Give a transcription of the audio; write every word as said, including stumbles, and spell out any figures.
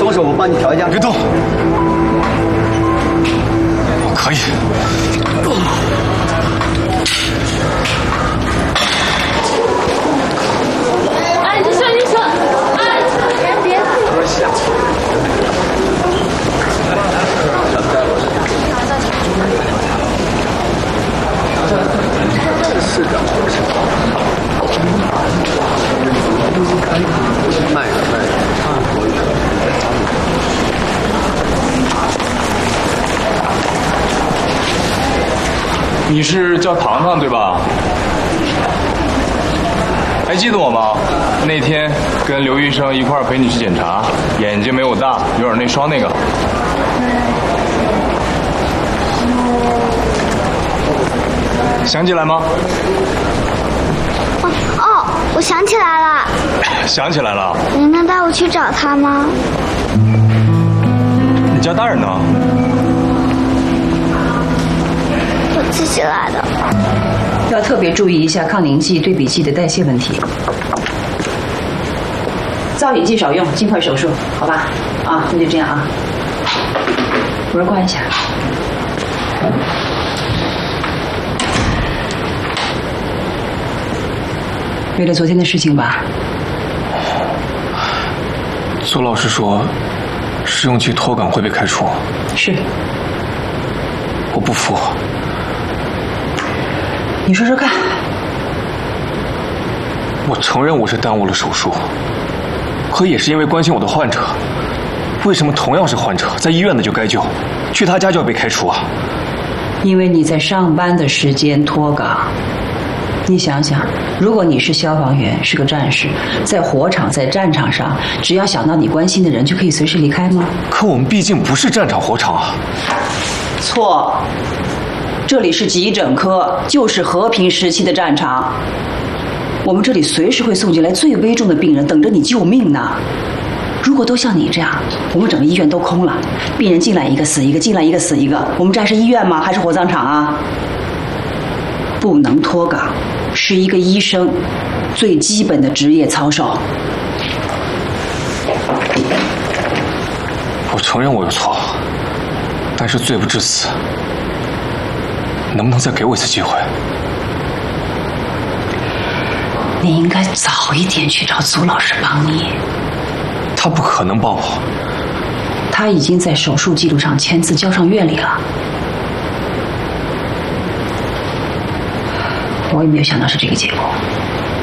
动手，我帮你调一下。 别动，我可以。 哎，你说你说，哎，别别。 是的，慢点慢点。 你是叫糖糖对吧？还记得我吗？那天跟刘医生一块儿陪你去检查，眼睛没有大，有点内双那个。想起来吗？ 哦哦，我想起来了。 想起来了。 你能带我去找他吗？ 你家大人呢？ 我自己来的。 要特别注意一下抗凝剂、对比剂的代谢问题。造影剂少用，尽快手术，好吧？啊，那就这样啊。门关一下。为了昨天的事情吧。 苏老师说，试用期脱岗会被开除。 是。 我不服。 你说说看。 我承认我是耽误了手术，可也是因为关心我的患者。为什么同样是患者，在医院的就该救，去他家就要被开除啊？ 因为你在上班的时间脱岗。你想想，如果你是消防员，是个战士，在火场、在战场上，只要想到你关心的人，就可以随时离开吗？ 可我们毕竟不是战场火场啊。 错，这里是急诊科，就是和平时期的战场。我们这里随时会送进来最危重的病人，等着你救命呢。如果都像你这样，我们整个医院都空了，病人进来一个死一个，进来一个死一个，我们这还是医院吗？还是火葬场啊？不能脱岗，是一个医生最基本的职业操守。 我承认我有错，但是罪不至死。能不能再给我一次机会？ 你应该早一点去找祖老师帮你。 他不可能帮我。 他已经在手术记录上签字交上院里了。我也没有想到是这个结果。